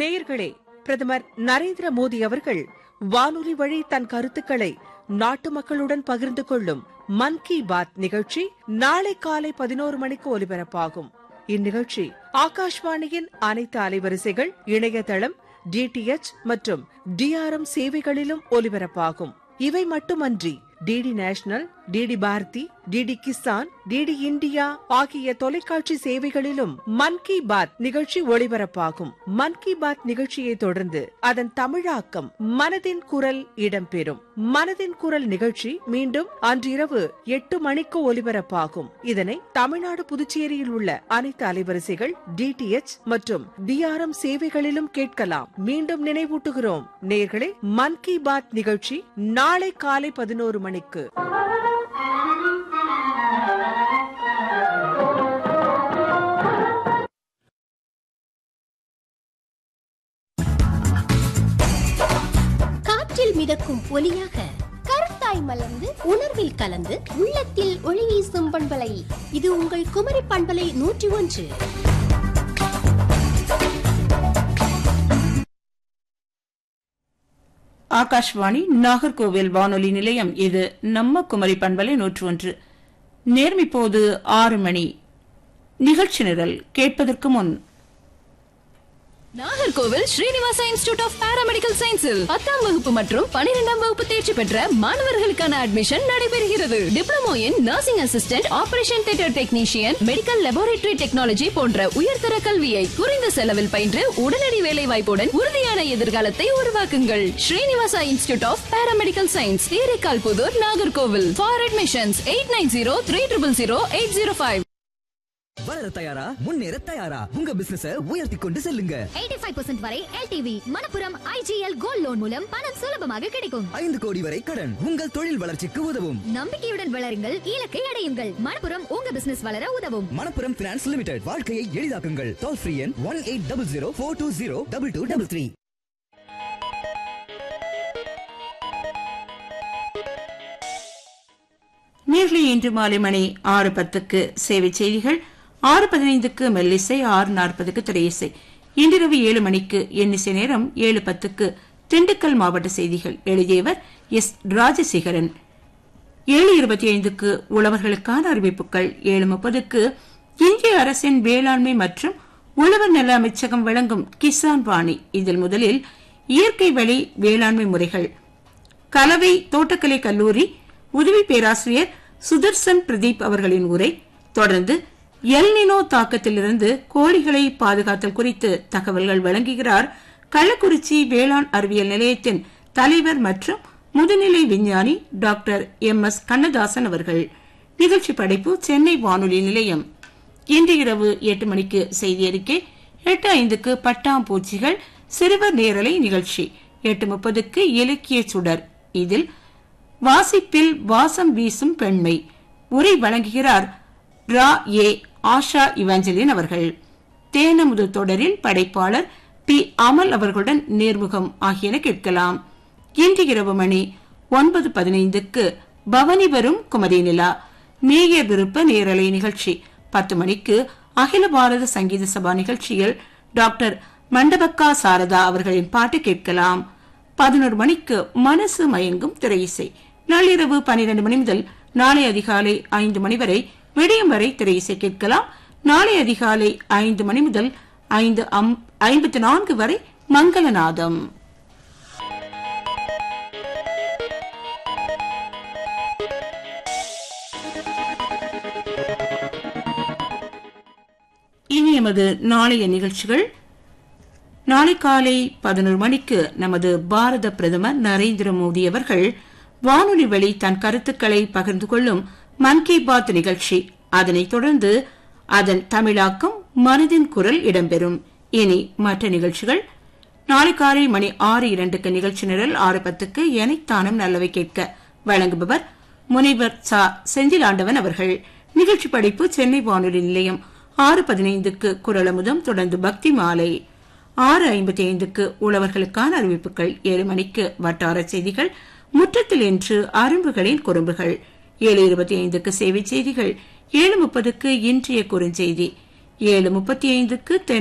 நேயர்களே, பிரதமர் நரேந்திர மோடி அவர்கள் வானொலி வழி தன் கருத்துக்களை நாட்டு மக்களுடன் பகிர்ந்து கொள்ளும் மன் கி பாத் நிகழ்ச்சி நாளை காலை 11 மணிக்கு ஒலிபரப்பாகும். இந்நிகழ்ச்சி ஆகாஷ்வாணியின் அனைத்து அலைவரிசைகள், இணையதளம், DTH மற்றும் DRM சேவைகளிலும் ஒலிபரப்பாகும். இவை மட்டுமன்றி DD national, DD Bharathi, DD Kisan, DD India ஆகிய தொலைக்காட்சி சேவைகளிலும் மன் கி பாத் நிகழ்ச்சி ஒளிபரப்பாகும். மன் கி பாத் நிகழ்ச்சியை தொடர்ந்து அதன் தமிழாக்கம் மனதின் குரல் இடம்பெறும். மனதின் குரல் நிகழ்ச்சி மீண்டும் அன்றிரவு 8 மணிக்கு ஒலிபரப்பாகும். இதனை தமிழ்நாடு, புதுச்சேரியில் உள்ள அனைத்து அலைவரிசைகள், DTH மற்றும் DRM சேவைகளிலும் கேட்கலாம். மீண்டும் நினைவூட்டுகிறோம் நேயர்களே, மன் கி பாத் நிகழ்ச்சி நாளை காலை 11 மணிக்கு. காற்றில் மிதக்கும் ஒலியாக, கருத்தாய் மலர்ந்து உணர்வில் கலந்து உள்ளத்தில் ஒளி வீசும் பண்பலை. இது உங்கள் குமரி பண்பலை 101. ஆகாஷ்வாணி நாகர்கோவில் வானொலி நிலையம். இது நம்ம குமரி பண்பலை 101. நேரம் இப்போது 6 மணி. நிகழ்ச்சி நிரல் கேட்பதற்கு முன் Nagercoil Srinivasa institute of paramedical சயின்ஸில் 10ஆம் வகுப்பு மற்றும் 12ஆம் வகுப்பு தேர்ச்சி பெற்ற மாணவர்களுக்கான அட்மிஷன் நடைபெறுகிறது. Diploma in nursing assistant, operation theatre technician, medical laboratory technology போன்ற உயர்தர கல்வியை குறைந்த செலவில் பயின்று உடனடி வேலை வாய்ப்புடன் உறுதியான எதிர்காலத்தை உருவாக்குங்கள். Srinivasa institute of paramedical science, Theraikkal Pudur, Nagercoil. For admissions 8903000805. வளர தயாரா, முன்னேற தயாரா, உங்க பிசினஸ உயர்த்தி கொண்டு செல்லுங்க. 85% வரை LTV Manappuram IGL gold loan மூலம் பணம் சுலபமாக கிடைக்கும். 5 கோடி வரை கடன் உங்கள் தொழில் வளர்ச்சிக்கு உதவும். நம்பிக்கையுடன் வளருங்கள், இலக்கை அடையுங்கள். மணப்புரம் உங்க பிசினஸ் வளர உதவும். Manappuram finance limited. வாழ்க்கையை எளிதாக்குங்கள். டோல் ஃப்ரீ எண் 180042202233. நேர்களை இன்று மாலை மணி 6:10 சேவை செய்திகள், 6:15 மெல்லிசை, 6:40 திரையிசை. இன்றிரவு 7 மணிக்கு எண்ணிசை நேரம், 7:10 திண்டுக்கல் மாவட்ட செய்திகள். எழுதியவர் S. ராஜசேகரன். 7:25 உழவர்களுக்கான அறிவிப்புகள். 7:30 இந்திய அரசின் வேளாண்மை மற்றும் உழவர் நல அமைச்சகம் வழங்கும் கிசான் வாணி. இதில் முதலில் இயற்கை வழி வேளாண்மை முறைகள், கலவை தோட்டக்கலை கல்லூரி உதவி பேராசிரியர் சுதர்சன் பிரதீப் அவர்களின் உரை. தொடர்ந்து எல்னினோ தாக்கத்திலிருந்து கோழிகளை பாதுகாத்தல் குறித்து தகவல்கள் வழங்குகிறார் கள்ளக்குறிச்சி வேளாண் அறிவியல் நிலையத்தின் தலைவர் மற்றும் முதுநிலை விஞ்ஞானி டாக்டர் MS கண்ணதாசன் அவர்கள். நிகழ்ச்சி படைப்பு சென்னை வானொலி நிலையம். இன்று இரவு 8 மணிக்கு செய்தி அறிக்கை. 8:05 பட்டாம்பூச்சிகள் சிறுவர் நேரலை நிகழ்ச்சி. 8:30 இலக்கிய சுடர். இதில் வாசிப்பில் வாசம் வீசும் பெண்மை. உரை வழங்குகிறார் ரா. ஏ. ஆஷா இவாஞ்சலின் அவர்கள். தேனமுது தொடரில் படைப்பாளர் P. அமல் அவர்களுடன் நேர்முகம் ஆகியன கேட்கலாம். இன்று இரவு மணி 9:15 பவனி வரும் குமரி நிலா நேயர் விருப்ப நேரலை நிகழ்ச்சி. 10 மணிக்கு அகில பாரத சங்கீத சபா நிகழ்ச்சியில் டாக்டர் மண்டபக்கா சாரதா அவர்களின் பாட்டு கேட்கலாம். 11 மணிக்கு மனசு மயங்கும் திரையிசை. நள்ளிரவு 12 மணி முதல் நாளை அதிகாலை 5 மணி வரை விடியும் வரை திரையிசை கேட்கலாம். நாளை அதிகாலை 5 மணி முதல் 5:54 வரை மங்களநாதம். இனி எமது நாளைய நிகழ்ச்சிகள். நாளை காலை 11 மணிக்கு நமது பாரத பிரதமர் நரேந்திர மோடி அவர்கள் வானொலி வழி தன் கருத்துக்களை பகிர்ந்து கொள்ளும் மன் கி பாத் நிகழ்ச்சி. அதனைத் தொடர்ந்து அதன் தமிழாக்கம் மனதின் குரல் இடம்பெறும். இனி மற்ற நிகழ்ச்சிகள். நாளை காலை மணி 6:02 நிகழ்ச்சி நிரல். 6:10 எனைத்தானும் நல்லவை கேட்க வழங்குபவர் முனைவர் ச. செந்திலாண்டவன் அவர்கள். நிகழ்ச்சி படைப்பு சென்னை வானொலி நிலையம். 6:15 குரலமுதம். தொடர்ந்து பக்தி மாலை. 6:55 உழவர்களுக்கான அறிவிப்புகள். 7 மணிக்கு வட்டார செய்திகள். முற்றத்தில் என்று அரும்புகளின் குறும்புகள். 7:25 சேவை செய்திகள். 7:30 இன்றைய குறுஞ்செய்தி. 7:35